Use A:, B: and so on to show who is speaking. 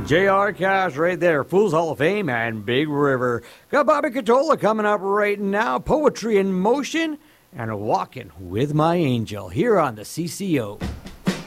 A: J.R. Cash right there, Fools Hall of Fame and Big River. Got Bobby Catola coming up right now, Poetry in Motion and Walking with My Angel here on the CCO.